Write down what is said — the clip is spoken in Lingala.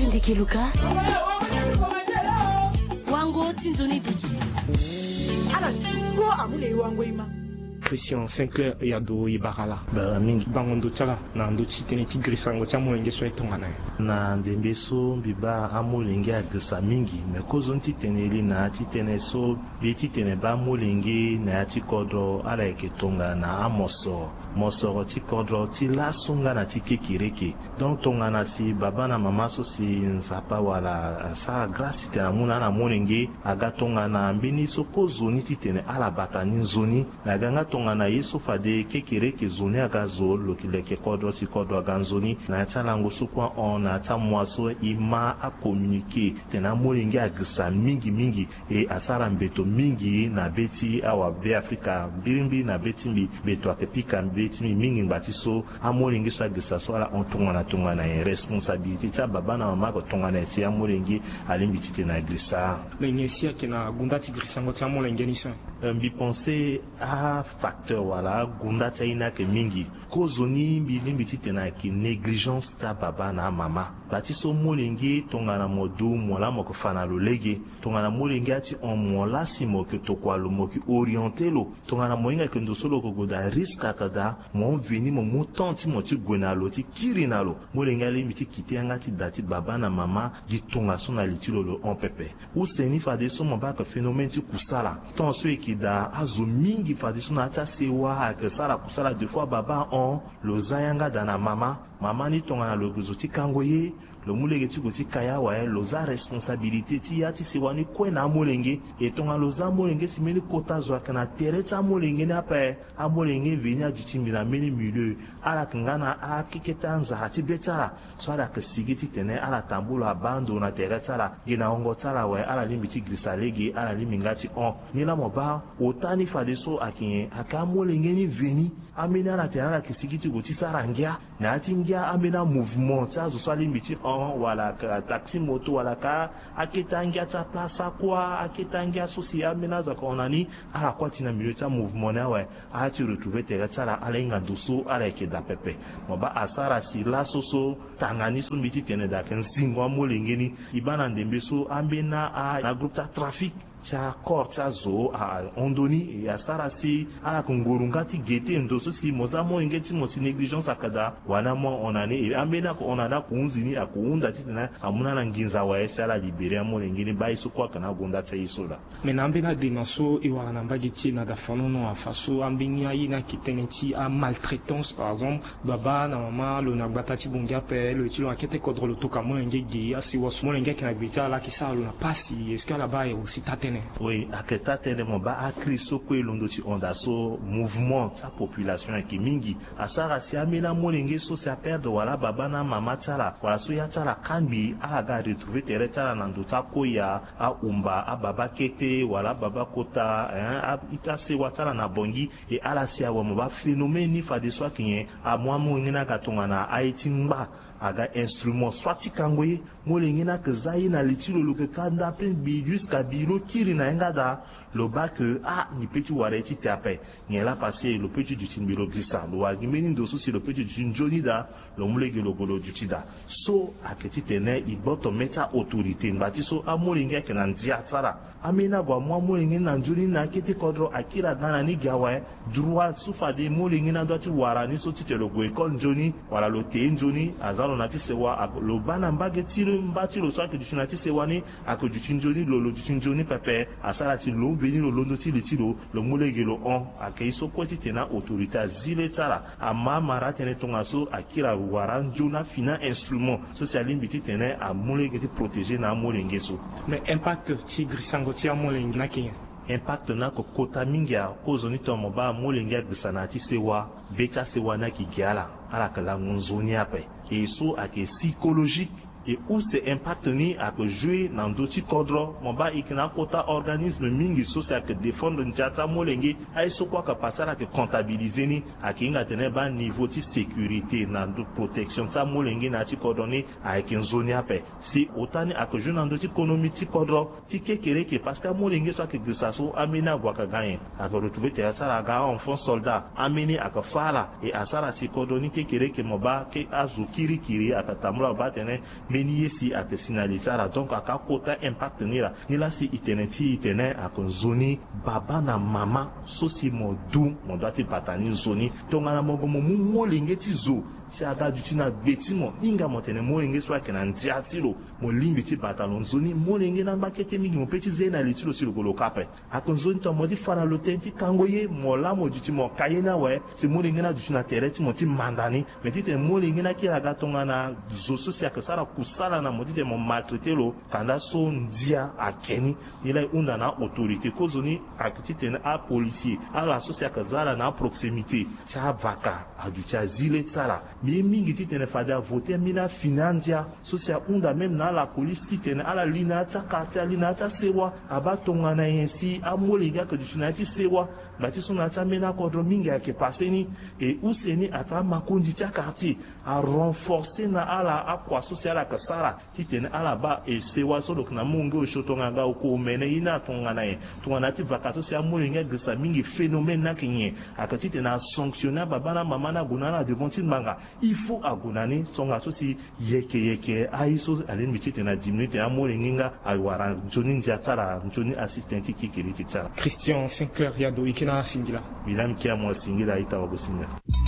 Tundike Luka Wango Tinzoni Duti Ala tuko amune wango ima Christian Sinclair Yado Ibarala mingi bangondo chala na ndo chitene tigrisango cha molenge so etongana na ndembeso biba amolenge agrisa mingi mekozo ntiteneli na titene so bititene ba molenge na tikodro ala eketonga na amoso mosoro tikodro tilasunga na tikekireke donc tongana si baba na mama so si nzapa wala sa grâce tena muna na molenge agatonga na mbini so kozo nititene ala batani nzoni na ganga tongana yeso fade kekireke zoni agazo lokileke kodro si kodro aganzoni na tsalango sukwa on na tsamwaso ima a communiquer tena molenge agrisa mingi e asara mbeto mingi na beti awa be Afrika birimbi na beti mbi beto akepika beti mingi mbatiso amolenge so agrisa so ala ontongana e responsabilité tsa baba na mama ko tongana si amolenge alimbiti tena agrisa menyesi akena gunda tigrisango tsa molenge ni so mbi penser a facteur wala gunda tsa ina ke mingi kozoni mbi limbiti tena ki négligence ta baba na mama batiso molenge tongana modu mola moko fana lolege tongana molenge ati on mola simo ke tokwalo moki orienté lo tongana moinga ke ndosolo kogoda risque kada mon veni mo mutanti mo ti gwenalo ti kirinalo molenge ali miti kitianga ti dati baba na mama di tonga so na litilo lo on pepe ou seni fade so mo ba ka phénomène ti kusala ton so ekida azo mingi fade so na ta sewa ak sala kusala deux fois baba on lo zayanga dana mama ni tongana lo gozo ti kangoye lo mulenge ti goti kaya wa loza responsabilité ti ya ti sewani kwe na molenge e tonga loza molenge simeli kota zo kana tere ta molenge ni apa a molenge veni ajuti mbina meni milieu ala kangana a kiketa nzara ti betara so ala kesigi ti tene ala tambulo abando na tere tala gina ongo tala wa ala limbi ti grisa lege ala limbi ngati on ni la moba otani fade so akinye aka molenge ni veni ameni ala tere ala kesigi ti goti sara ngia na ati ngia amena mouvement ta zo so limbi ti wala ka taxi moto wala ka aketangia ta place kwa aketangia sosi amena za konani ala kwa tina milieu ta mouvement na wa a ti retrouver tere tsala ala inga doso ala ke da pepe moba asara si la soso tangani so mbiti tene da kan singwa molengeni ibana ndembe so ambena a na groupe ta trafic cha kor cha zo a ondoni e asara si ala kongorunga ti gete ndoso si moza mo ingeti mo si négligence akada wana mo onane e ambena ko onana ko unzini akuunda ti tena amuna na nginza wa esa la libérer mo lengeni ba iso kwa kana gonda tsa isola mais na ambena de naso e wala na mbageti na da fanono a faso ambeni ayi na kiteneti a maltraitance par exemple baba na mama lo na gbata ti bongia pe lo ti lo akete kodro lo toka mo lenge ge asi waso mo lenge kana gbeta la ki sa lo na pasi est-ce que là bas est aussi tatene oui aketa tene mo ba akri so ko elondo ti onda so mouvement ta population ki mingi asara si amena mo lenge so se a perdre wala baba na mama tsala wala so ya tsala kanbi ala ga retrouver tere tsala na ndo ta koya a umba a baba kete wala baba kota a ita se watsala na bongi e ala si awa mo ba phénomène ni fa de so kinye a mo mo ngina ka tonga na aiti mba aga instrument swati kangoye molenge na kazai na litilo lo ke kanda pen bi jusqu'à bilo kiri na engada lo ba que ni petit wareti tape ngela passé lo petit du timbilo grisa lo agimeni ndo so si lo petit du njoni da lo mulege lo golo jutida so aketi tene iboto meta autorité mbati so amolenge ke na ndia tsara amena gwa mo molenge na njoni na kete kodro akira gana ni gawa droit sufa de molenge na doati wara ni so tite lo go école njoni wala lo te njoni azalo na ti sewa lo bana mbage tiro mbati lo so akejuti na ti sewa ni akejuti njoni lo juti njoni pepe asala ti lo veni lo londo ti le ti lo mulege lo on akei so kweti tena autorité azile tsara ama mara tene tonga so akira wara njona fina instrument so si alimbi ti tene amulege ti protéger na amolenge so mais impact ti grisango ti amolenge na kenya impact na ko kota mingi a kozo ni tomo ba molenge agrisa na ti sewa becha sewa na ki giala ala kala ngonzoni ape et so ake psychologique et où c'est impact ni a que jouer dans d'autres cadres mon ba ikna kota organisme mingi so c'est que défendre ntiata molenge ay so quoi que passer à que comptabiliser ni a kinga tene ba niveau de sécurité dans de protection ça molenge na ti coordonner avec une zone ape si autant a que jouer dans d'autres économie ti cadre ti kekere que parce que molenge so que grisa so amena gwa ka gagner a que retrouver te ça la ga enfant soldat ameni a que fala et a ça la si coordonner kekere que mo ba ke azukiri kiri a ka tamula ba tene meni yesi ake sinali tsara donc aka kota impact nira nila si itene ti itene akon zoni baba na mama so si mo du mo dati patani zoni tongana mogo mo molenge ti zo si aga duti na gbeti mo inga mo tene molenge so ake na ndia ti lo mo limbi ti batalon zoni molenge na bakete mingi mo peti zena li ti lo si lo golo kape akon zoni to mo di fana lo ten ti kango ye mo la mo duti mo kaye na we si molenge na duti na tere ti mo ti mandani me ti tene molenge na ki aga tongana zo so si ake sara kusala na mo ti tene mo maltraité lo kanda so ndia akeni ila unda na autorité ko zoni ake ti tene a policier ala so si ake zala na proximité ti avaka aduti azile tsara mi mingi ti tene fada voter mina finanzia so si unda même na la police ti tene ala lina ta quartier lina ta sewa aba tongana yensi amolenge ake duti na ti sewa ba ti so na ta mena kodro mingi ake paseni e useni ata makondi ti quartier a renforcer na ala akwa so si ala ke sara ti tene ala ba e sewa so lo na mungi o shotonga ga ko mene ina tongana ye tongana ti vakaso si amolenge gesa mingi phénomène na kinye ake ti tene a sanctionner baba na mama na guna na devant ti manga il faut agunani songa so si yeke ai so ale mi ti tene a diminuer te amolenge nga awara njoni ndia tsara njoni assistant ti kikiri ki tsara Christian Sinclair Yado ikina singila bilam kia mo singila ita wa kusinga